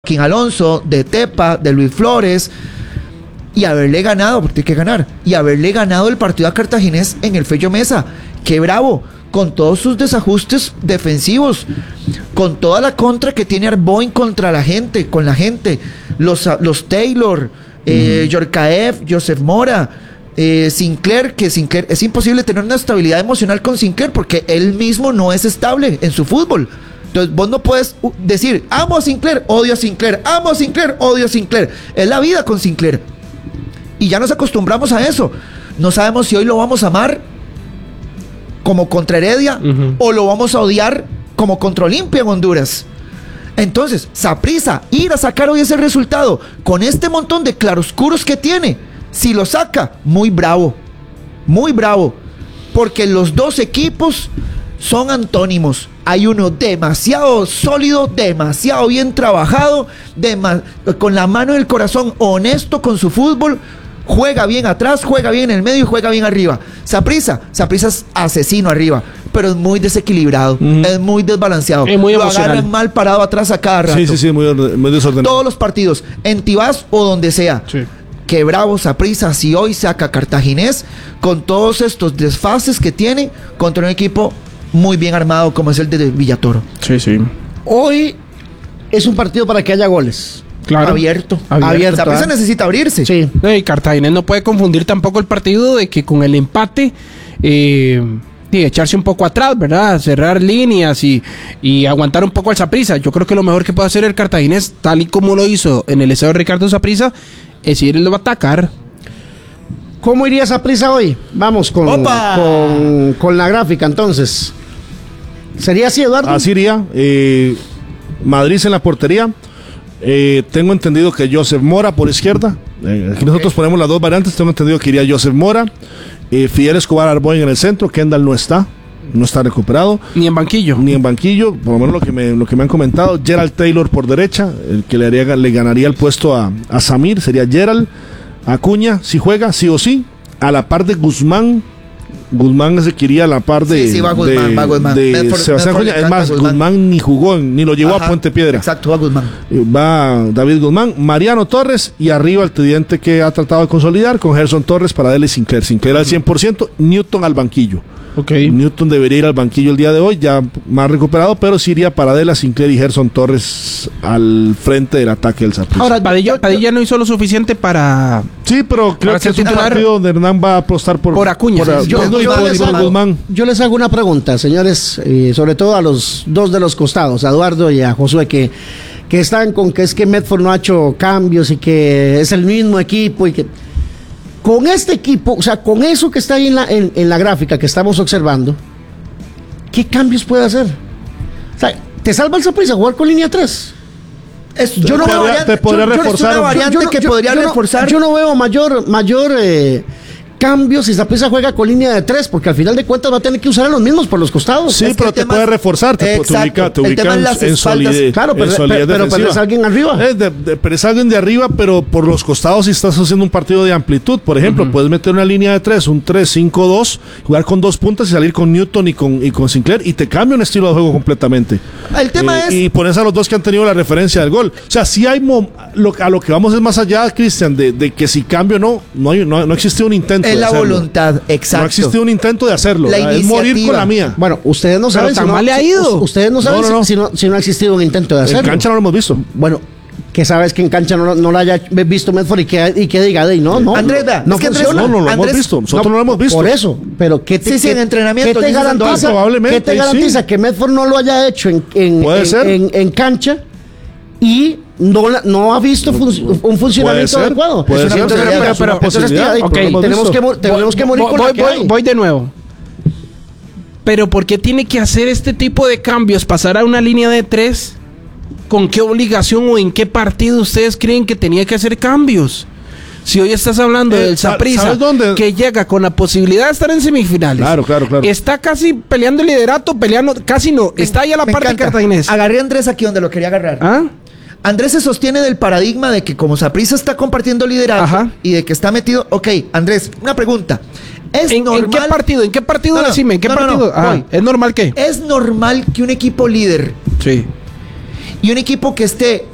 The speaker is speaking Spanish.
Joaquín Alonso, de Tepa, de Luis Flores, y haberle ganado, porque hay que ganar, y haberle ganado el partido a Cartaginés en el Fello Mesa. ¡Qué bravo! Con todos sus desajustes defensivos, con toda la contra que tiene Arboin contra la gente, con la gente, los Taylor, Yorkaev, Joseph Mora, Sinclair, que Sinclair es imposible tener una estabilidad emocional con Sinclair porque él mismo no es estable en su fútbol. Entonces vos no puedes decir amo a Sinclair, odio a Sinclair, amo a Sinclair, odio a Sinclair. Es la vida con Sinclair y ya nos acostumbramos a eso. No sabemos si hoy lo vamos a amar como contra Heredia o lo vamos a odiar como contra Olimpia en Honduras. Entonces, Saprissa, ir a sacar hoy ese resultado con este montón de claroscuros que tiene, si lo saca, muy bravo, porque los dos equipos son antónimos. Hay uno demasiado sólido, demasiado bien trabajado, con la mano en el corazón, honesto con su fútbol, juega bien atrás, juega bien en el medio y juega bien arriba. Saprissa es asesino arriba, pero es muy desequilibrado, es muy desbalanceado. Es muy emocional. Lo agarran mal parado atrás a cada rato. Sí, muy desordenado. Todos los partidos, en Tibás o donde sea. Sí. Qué bravo Saprissa si hoy saca Cartaginés con todos estos desfases que tiene contra un equipo muy bien armado como es el de Villatoro. Sí. Hoy es un partido para que haya goles. Claro. Abierto. Saprissa necesita abrirse. Sí. Y Cartaginés no puede confundir tampoco el partido de que con el empate echarse un poco atrás, ¿verdad? Cerrar líneas y aguantar un poco al Saprissa. Yo creo que lo mejor que puede hacer el Cartaginés, tal y como lo hizo en el estadio Ricardo Saprissa, es ir y lo va a atacar. ¿Cómo iría Saprissa hoy? Vamos con la gráfica entonces. ¿Sería así, Eduardo? Así iría. Madrid en la portería. Tengo entendido que Joseph Mora por izquierda. Aquí nosotros ponemos las dos variantes. Tengo entendido que iría Joseph Mora. Fidel Escobar Arboin en el centro. Kendall no está recuperado. Ni en banquillo, por lo menos lo que me han comentado. Gerald Taylor por derecha, el que le ganaría el puesto a Samir, sería Gerald. Acuña, si juega, sí o sí, a la par de Guzmán. Guzmán se quería a la par de... va Guzmán. De Sebastián Acuña. Es más, Guzmán ni jugó, ni lo llevó a Puente Piedra. Exacto, va Guzmán. Va David Guzmán, Mariano Torres y arriba el tridente que ha tratado de consolidar con Gerson Torres para darle Sinclair. Sinclair al 100%, Newton al banquillo. Newton debería ir al banquillo el día de hoy, ya más recuperado, pero sí iría Paradela, Sinclair y Gerson Torres al frente del ataque del Saprissa. Ahora, Padilla no hizo lo suficiente para... Sí, pero creo que es un partido donde Hernán va a apostar por Acuña. Yo les hago una pregunta, señores, sobre todo a los dos de los costados, a Eduardo y a Josué, que están con que es que Medford no ha hecho cambios y que es el mismo equipo y que... Con este equipo, o sea, con eso que está ahí en la gráfica que estamos observando, ¿qué cambios puede hacer? O sea, ¿te salva el Saprissa jugar con línea 3? Yo no veo Yo no veo mayor cambios si Saprissa juega con línea de 3, porque al final de cuentas va a tener que usar a los mismos por los costados. Sí, pero te puede reforzar, te ubica en solidez. Claro, pero es alguien arriba. Pero es alguien de arriba, pero por los costados si estás haciendo un partido de amplitud. Por ejemplo, puedes meter una línea de 3, un 3-5-2, jugar con dos puntas y salir con Newton y con Sinclair y te cambia un estilo de juego completamente. El tema es... Y pones a los dos que han tenido la referencia del gol. O sea, si hay... a lo que vamos es más allá, Cristian, de que si cambio no existe un intento. Es la voluntad, exacto. No existe un intento de hacerlo. Es morir con la mía. Bueno, ustedes no saben si mal le ha ido. Ustedes no saben si no ha existido un intento de hacerlo. En cancha no lo hemos visto. Bueno, que sabes que en cancha no lo haya visto Medford y que diga no. Andrés, no funciona. No lo hemos visto. Nosotros no lo hemos visto. Por eso. Pero ¿qué te en entrenamiento ¿qué te garantiza que Medford no lo haya hecho en cancha y no ha visto un funcionamiento adecuado? Puede ser. Tenemos que morir con la que hay. Voy de nuevo. Pero ¿por qué tiene que hacer este tipo de cambios? Pasar a una línea de 3. ¿Con qué obligación o en qué partido ustedes creen que tenía que hacer cambios? Si hoy estás hablando del Saprissa, que llega con la posibilidad de estar en semifinales. Claro. Está casi peleando el liderato, está ahí a la parte de Cartaginés. Agarré a Andrés aquí donde lo quería agarrar. Andrés se sostiene del paradigma de que como Saprissa está compartiendo liderato y de que está metido... Ok, Andrés, una pregunta. ¿En qué partido? ¿En qué partido? Decime, ¿en qué partido? ¿Es normal qué? Es normal que un equipo líder... Sí. Y un equipo que esté